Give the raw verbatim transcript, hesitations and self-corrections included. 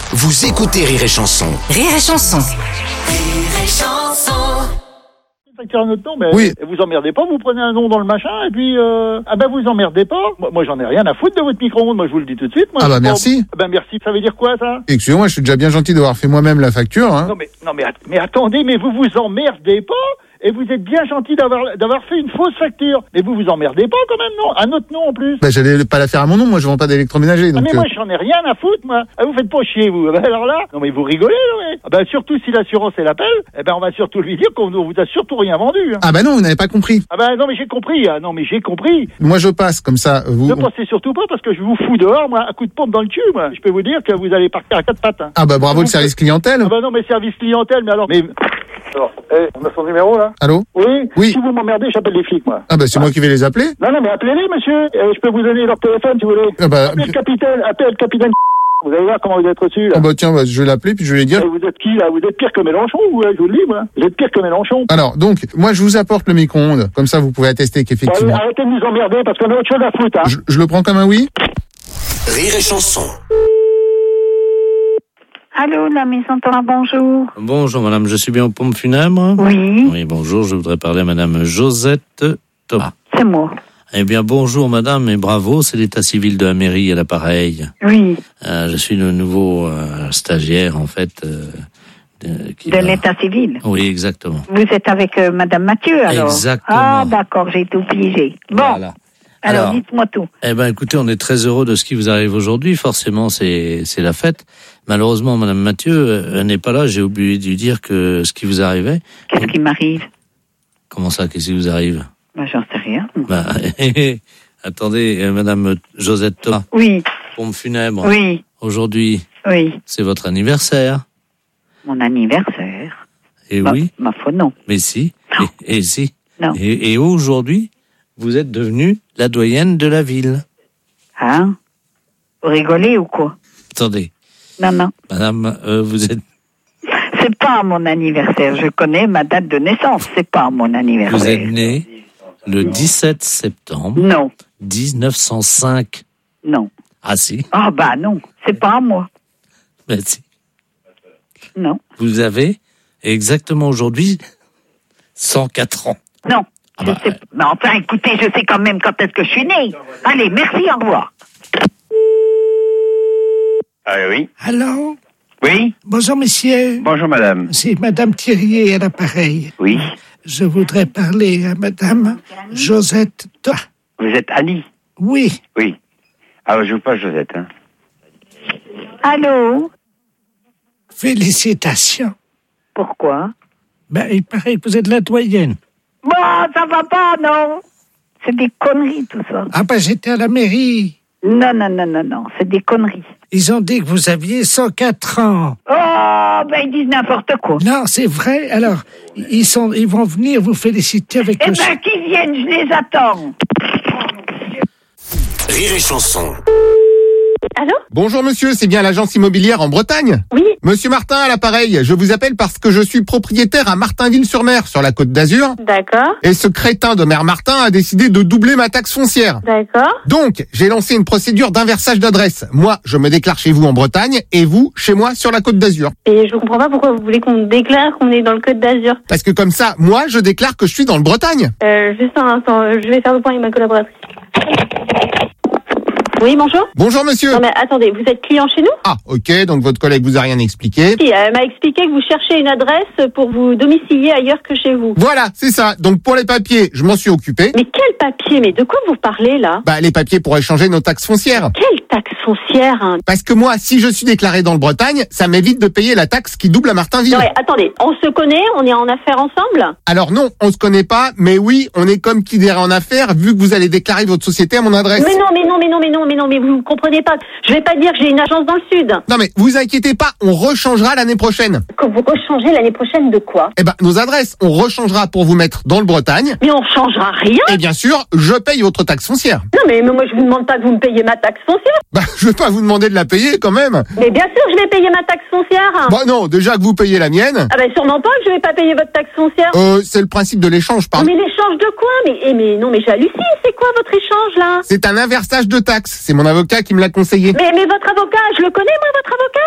Vous écoutez Rire et Chanson. Rire et Chanson. Rire et Chanson. Facture un autre nom, mais Oui. vous emmerdez pas, vous prenez un nom dans le machin, et puis, euh, ah ben vous emmerdez pas. Moi, moi, j'en ai rien à foutre de votre micro-ondes, moi je vous le dis tout de suite. Moi, Ah bah je- merci. Ah ben merci, ça veut dire quoi ça? Excusez-moi, je suis déjà bien gentil d'avoir fait moi-même la facture. Hein. Non mais, non mais, att- mais attendez, mais vous vous emmerdez pas? Et vous êtes bien gentil d'avoir, d'avoir fait une fausse facture. Mais vous vous emmerdez pas quand même, non? Un autre nom en plus. Bah, j'allais pas la faire à mon nom, moi je vends pas d'électroménager. Ah Donc, mais euh, moi j'en ai rien à foutre moi. Ah, vous faites pas chier vous. Ah ben alors là, non mais vous rigolez non mais. Ah ben surtout si l'assurance elle appelle, eh ben on va surtout lui dire qu'on vous a surtout rien vendu. Hein. Ah bah non, vous n'avez pas compris. Ah ben non mais j'ai compris. Ah non mais j'ai compris. Moi je passe comme ça. Vous... Ne pensez surtout pas parce que je vous fous dehors moi, à coup de pompe dans le cul moi. Je peux vous dire que vous allez partir à quatre pattes. Hein. Ah bah bravo le service clientèle. Ah ben non mais service clientèle mais alors mais. Alors, eh, on a son numéro là? Allô? Oui. Oui. Si vous m'emmerdez, j'appelle les flics moi. Ah bah c'est moi qui vais les appeler. Non non mais appelez-les monsieur. Euh, je peux vous donner leur téléphone si vous voulez. Ah bah, Appelez le capitaine. Appelez le capitaine. Vous allez voir comment vous êtes reçu là. ah bah tiens, bah, je vais l'appeler puis je vais lui dire. Et vous êtes qui là? Vous êtes pire que Mélenchon, vous, je vous le dis, moi. Vous êtes pire que Mélenchon. Alors donc, moi je vous apporte le micro-ondes. Comme ça vous pouvez attester Allez, qu'effectivement. arrêtez de nous emmerder parce qu'on a autre chose à foutre, hein. Je, je le prends comme un oui. Rire et Chanson. Allô, la maison Thomas, bonjour. Bonjour madame, je suis bien aux pompes funèbres. Oui, Oui, bonjour, je voudrais parler à madame Josette Thomas. c'est moi. Eh bien bonjour madame et bravo, c'est l'état civil de la mairie à l'appareil. Oui, Euh, je suis le nouveau euh, stagiaire en fait. Euh, de qui de va- l'état civil. Oui, exactement. Vous êtes avec euh, madame Mathieu, alors? Exactement. Ah, d'accord, j'ai tout piégé. Bon, Voilà. alors, Alors, dites-moi tout. Eh ben écoutez, on est très heureux de ce qui vous arrive aujourd'hui. Forcément, c'est c'est la fête. Malheureusement, madame Mathieu, euh, elle n'est pas là. J'ai oublié de lui dire que ce qui vous arrivait. Qu'est-ce qui m'arrive? Comment ça, qu'est-ce qui vous arrive? Ben, j'en sais rien. Bah, attendez, euh, madame Josette Thomas, Oui, pompe funèbre. oui, Aujourd'hui, oui. c'est votre anniversaire. Mon anniversaire. Et Ma- oui, Ma foi, non. mais si. Non. Et, et si. Non. Et, et aujourd'hui, vous êtes devenue la doyenne de la ville. Hein? Vous rigolez ou quoi? Attendez, Non, non. madame, euh, vous êtes C'est pas mon anniversaire. Je connais ma date de naissance. C'est pas mon anniversaire. vous êtes née le dix-sept septembre Non, dix-neuf cent cinq. non. Ah si, Ah, bah non. C'est pas à moi. ben si. Non. Vous avez exactement aujourd'hui cent quatre ans. Non. Ah je bah, sais... Mais enfin, écoutez, je sais quand même quand est-ce que je suis née. Allez, merci, au revoir. Ah oui. Allô? Oui. Bonjour, monsieur. Bonjour madame. C'est Madame Thierry à l'appareil. Oui. Je voudrais parler à Madame Josette Thomas. Vous êtes Annie? Oui. Oui. Alors je vous passe Josette. Hein. Allô? Félicitations. Pourquoi? Ben, il paraît que vous êtes la doyenne. Bon, ça va pas, non? C'est des conneries, tout ça. Ah ben, j'étais à la mairie. Non, non, non, non, non, c'est des conneries. Ils ont dit que vous aviez cent quatre ans. Oh, ben ils disent n'importe quoi. Non, c'est vrai. Alors, ils sont, ils vont venir vous féliciter avec Eh le... ben, qu'ils viennent, je les attends. Rire et Chanson. Allô? Bonjour monsieur, c'est bien l'agence immobilière en Bretagne? Oui. Monsieur Martin à l'appareil, je vous appelle parce que je suis propriétaire à Martinville-sur-Mer, sur la Côte d'Azur. D'accord, Et ce crétin de maire Martin a décidé de doubler ma taxe foncière. d'accord. Donc, j'ai lancé une procédure d'inversage d'adresse. Moi, je me déclare chez vous en Bretagne et vous, chez moi, sur la Côte d'Azur. Et je comprends pas pourquoi vous voulez qu'on déclare qu'on est dans le Côte d'Azur. Parce que comme ça, moi, je déclare que je suis dans le Bretagne. Euh, juste un instant, euh, je vais faire le point avec ma collaboratrice. Oui, bonjour? Bonjour monsieur. Non mais attendez, vous êtes client chez nous? Ah, ok, donc votre collègue vous a rien expliqué. Si, elle m'a expliqué que vous cherchez une adresse pour vous domicilier ailleurs que chez vous. Voilà, c'est ça. Donc pour les papiers, je m'en suis occupé. Mais quel papier? Mais de quoi vous parlez là? Bah, les papiers pour échanger nos taxes foncières. Quelle taxe foncière hein? Parce que moi, si je suis déclaré dans le Bretagne, ça m'évite de payer la taxe qui double à Martinville. Non mais attendez, on se connaît, on est en affaires ensemble? Alors non, on se connaît pas, mais oui, on est comme qui dirait en affaires, vu que vous allez déclarer votre société à mon adresse. Mais non, mais non, mais non, mais non, mais non, mais vous comprenez pas. Je vais pas dire que j'ai une agence dans le sud. Non mais vous inquiétez pas, on rechangera l'année prochaine. Que vous rechangez l'année prochaine de quoi? Eh ben, nos adresses, on rechangera pour vous mettre dans le Bretagne. Mais on changera rien. Et bien sûr, je paye votre taxe foncière. Non mais moi je vous demande pas que vous me payiez ma taxe foncière. Bah, je vais pas vous demander de la payer quand même. Mais bien sûr je vais payer ma taxe foncière. Bah non, déjà que vous payez la mienne. Ah ben sûrement pas que je vais pas payer votre taxe foncière. Euh, c'est le principe de l'échange, Non, pardon. mais l'échange de quoi? Mais, eh, mais non mais j'hallucine. C'est quoi votre échange là? C'est un inversage de taxes. C'est mon avocat qui me l'a conseillé. Mais, mais votre avocat, je le connais moi votre avocat?